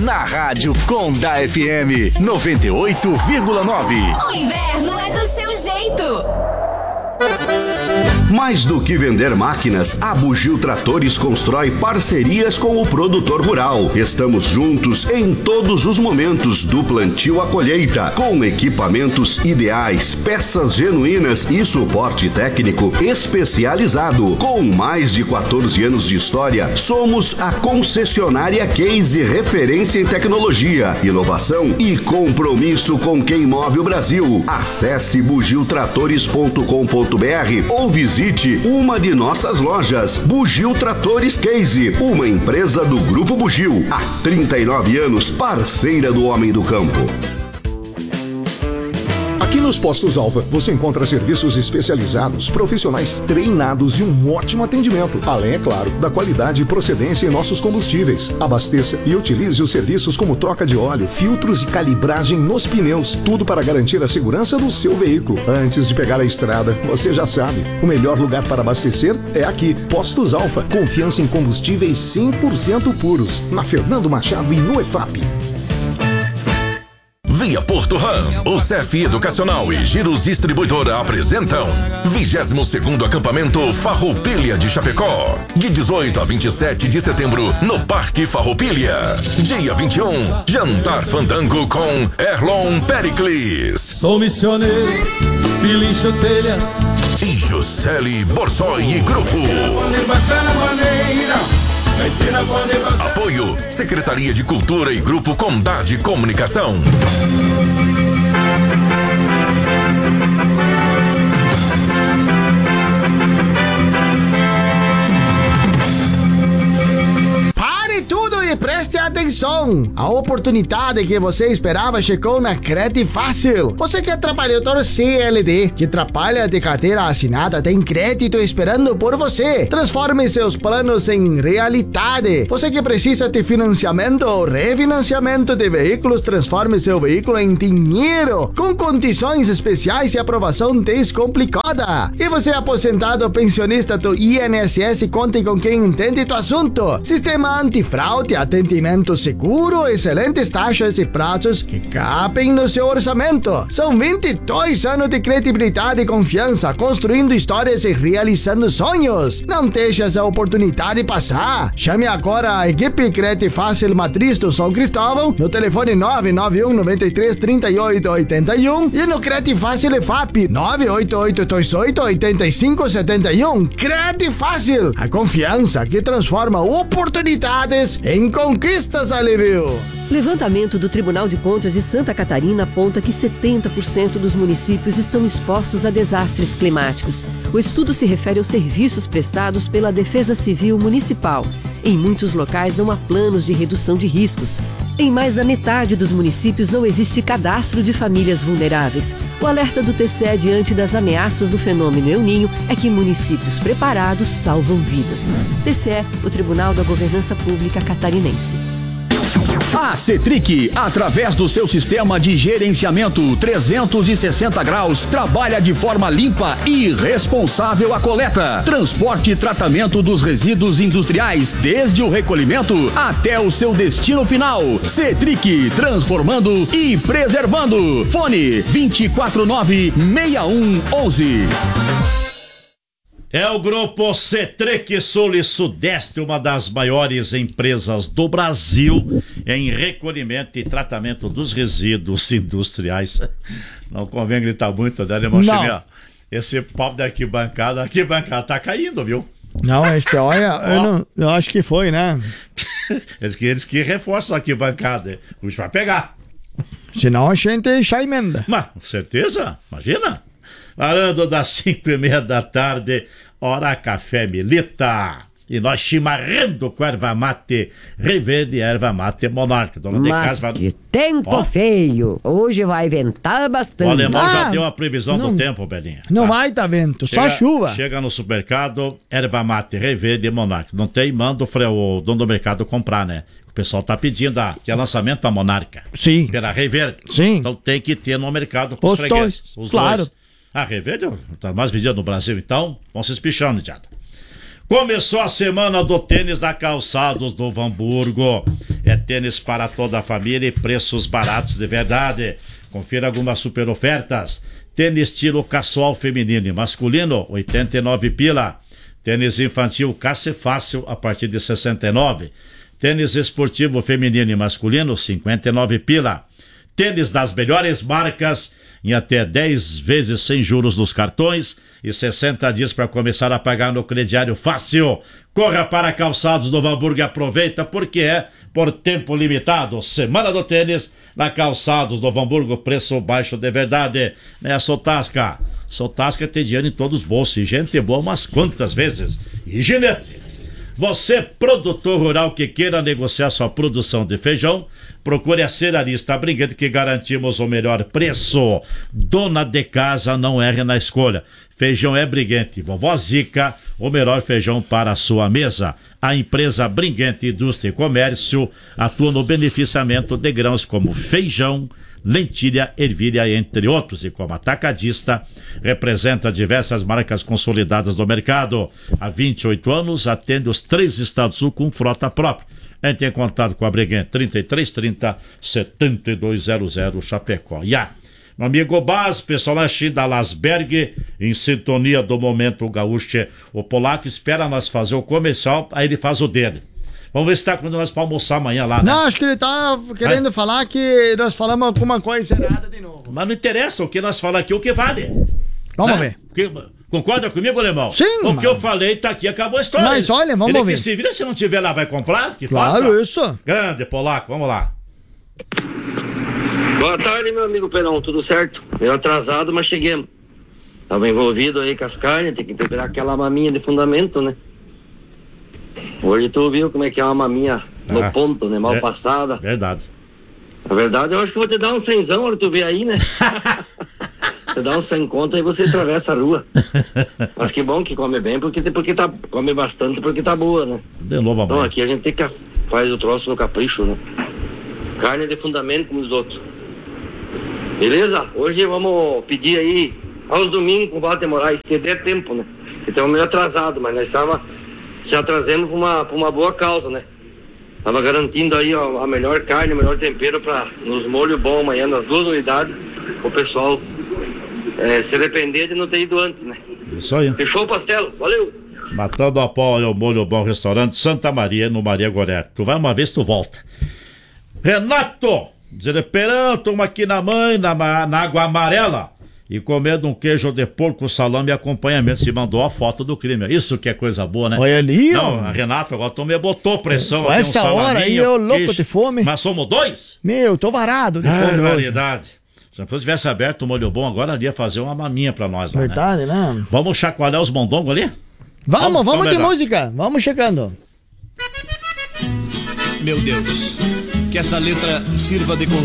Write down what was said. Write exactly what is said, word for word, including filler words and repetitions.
na Rádio Conda F M noventa e oito vírgula nove. O inverno é do seu jeito. Mais do que vender máquinas, a Bugio Tratores constrói parcerias com o produtor rural. Estamos juntos em todos os momentos, do plantio à colheita, com equipamentos ideais, peças genuínas e suporte técnico especializado. Com mais de quatorze anos de história, somos a concessionária Case, referência em tecnologia, inovação e compromisso com quem move o Brasil. Acesse bugio tratores ponto com ponto br ou visite uma de nossas lojas. Bugio Tratores Case, uma empresa do Grupo Bugio, há trinta e nove anos, parceira do homem do campo. Aqui nos Postos Alfa, você encontra serviços especializados, profissionais treinados e um ótimo atendimento. Além, é claro, da qualidade e procedência em nossos combustíveis. Abasteça e utilize os serviços como troca de óleo, filtros e calibragem nos pneus. Tudo para garantir a segurança do seu veículo. Antes de pegar a estrada, você já sabe, o melhor lugar para abastecer é aqui. Postos Alfa, confiança em combustíveis cem por cento puros. Na Fernando Machado e no E F A P. Via Porto Ram, o C F Educacional e Giros Distribuidora apresentam vigésimo segundo Acampamento Farroupilha de Chapecó, de dezoito a vinte e sete de setembro, no Parque Farroupilha. Dia vinte e um, Jantar Fandango com Erlon Pericles. Sou missioneiro, pilincho telha e Juscelie Borsoi e Grupo. Apoio Secretaria de Cultura e Grupo Condade Comunicação. Pare tudo e preste atenção! A oportunidade que você esperava chegou na Crede Fácil. Você que é trabalhador C L T, que trabalha de carteira assinada, tem crédito esperando por você. Transforme seus planos em realidade. Você que precisa de financiamento ou refinanciamento de veículos, transforme seu veículo em dinheiro, com condições especiais e aprovação descomplicada. E você aposentado ou pensionista do I N S S, conte com quem entende do assunto. Sistema antifraude, atendimento seguro, excelentes taxas e prazos que cabem no seu orçamento. São vinte e dois anos de credibilidade e confiança, construindo histórias e realizando sonhos. Não deixe essa oportunidade passar. Chame agora a equipe Crede Fácil Matriz do São Cristóvão no telefone nove nove um nove três três oito oito um e no Crede Fácil E F A P nove oito oito dois oito oito cinco sete um. Crede Fácil, a confiança que transforma oportunidades em conquistas, alívio. Levantamento do Tribunal de Contas de Santa Catarina aponta que setenta por cento dos municípios estão expostos a desastres climáticos. O estudo se refere aos serviços prestados pela Defesa Civil Municipal. Em muitos locais não há planos de redução de riscos. Em mais da metade dos municípios não existe cadastro de famílias vulneráveis. O alerta do T C E diante das ameaças do fenômeno El Niño é que municípios preparados salvam vidas. T C E, o Tribunal da Governança Pública Catarinense. A Cetric, através do seu sistema de gerenciamento trezentos e sessenta graus, trabalha de forma limpa e responsável a coleta, transporte e tratamento dos resíduos industriais, desde o recolhimento até o seu destino final. Cetric, transformando e preservando. Fone vinte e quatro nove, seis um um um. É o Grupo Cetric Sul e Sudeste, uma das maiores empresas do Brasil em recolhimento e tratamento dos resíduos industriais. Não convém gritar muito, né, irmão Chimia? Esse papo da arquibancada, a arquibancada tá caindo, viu? Não, este, olha, eu, não, eu acho que foi, né? eles, que, eles que reforçam a arquibancada. O bicho vai pegar. Senão a gente já emenda. Mas, com certeza, imagina. Parando das cinco e meia da tarde, hora café Milita. E nós chimarrando com erva mate, reverde erva mate monarca. Dona Mas de casa, que tempo ó. feio. Hoje vai ventar bastante. O alemão ah, já deu a previsão não, do tempo, Belinha. Não tá? vai tá vento, chega, só chuva. Chega no supermercado, erva mate, reverde monarca. Não tem, manda o, fre... o dono do mercado comprar, né? O pessoal tá pedindo, a... que é lançamento da monarca. Sim. Pela reverde. Sim. Então tem que ter no mercado com os, os fregueses. Os claro. dois. A reverde tá mais vendida no Brasil, então vão se espichando, idiota. Começou a semana do tênis da Calçados do Novo Hamburgo. É tênis para toda a família e preços baratos de verdade. Confira algumas super ofertas. Tênis estilo casual feminino e masculino, oitenta e nove pila. Tênis infantil Casse Fácil a partir de sessenta e nove. Tênis esportivo feminino e masculino, cinquenta e nove pila. Tênis das melhores marcas em até dez vezes sem juros nos cartões e sessenta dias para começar a pagar no crediário fácil. Corra para Calçados do Novo Hamburgo e aproveita, porque é por tempo limitado. Semana do tênis na Calçados do Novo Hamburgo, preço baixo de verdade. Né, Sotasca? Sotasca tem dinheiro em todos os bolsos e gente boa umas quantas vezes. E Ginete, você, produtor rural que queira negociar sua produção de feijão, procure a Cerealista Briguente, que garantimos o melhor preço. Dona de casa, não erre na escolha. Feijão é Briguente. Vovó Zica, o melhor feijão para a sua mesa. A empresa Briguente Indústria e Comércio atua no beneficiamento de grãos como feijão, lentilha, ervilha, entre outros, e como atacadista representa diversas marcas consolidadas do mercado. Há vinte e oito anos atende os três estados sul com frota própria. Entre em contato com a Briguente trinta e três trinta, setenta e dois zero zero Chapecó. Yeah. Meu amigo Bas, pessoal da Lasberg, em sintonia do Momento Gaúcho. O polaco espera nós fazer o comercial, aí ele faz o dele. Vamos ver se tá com nós pra almoçar amanhã lá, né? Não, acho que ele tá querendo é? falar que nós falamos alguma coisa errada de novo. Mas não interessa o que nós falamos aqui, o que vale. Vamos né? ver. Que, concorda comigo, Alemão? Sim, O mano. que eu falei tá aqui, acabou a história. Mas olha, vamos ele ver. Que se vira, se não tiver lá, vai comprar? Que claro, faça. isso. Grande, polaco, vamos lá. Boa tarde, meu amigo Perão, tudo certo? Eu atrasado, mas cheguemos. Tava envolvido aí com as carnes, tem que temperar aquela maminha de fundamento, né? Hoje tu viu como é que é uma maminha no ah, ponto, né? Mal é, passada. Verdade. Na verdade, eu acho que vou te dar um cenzão, olha tu vê aí, né? Você dá um cem conto e você atravessa a rua. Mas que bom que come bem, porque, porque tá, come bastante porque tá boa, né? De novo, então aqui a gente tem que faz o troço no capricho, né? Carne de fundamento como os outros. Beleza? Hoje vamos pedir aí aos domingos com o Walter Moraes, se der tempo, né? Porque estamos meio atrasados, mas nós estávamos se atrasando por uma, por uma boa causa, né? Tava garantindo aí ó, a melhor carne, o melhor tempero para nos molhos bons amanhã, nas duas unidades, o pessoal é, se arrepender de não ter ido antes, né? Isso aí. Fechou o pastel, valeu! Matando a pau é o Molho Bom Restaurante Santa Maria, no Maria Goretti. Tu vai uma vez, tu volta. Renato! Dizer, Perão, toma aqui na mãe, na, na água amarela. E comendo um queijo de porco, salame e acompanhamento. Se mandou a foto do crime. Isso que é coisa boa, né? Olha ali, ó. Não, Renato, agora tu me botou pressão. Com essa um hora aí, eu louco queijo. de fome. Mas somos dois? Meu, tô varado de ah, fome. Realidade. Se eu tivesse aberto o Molho Bom, agora ia fazer uma maminha pra nós lá, verdade, né? né? Vamos chacoalhar os mondongos ali? Vamos, vamos, vamos de melhor. música. Vamos chegando. Meu Deus, que essa letra sirva de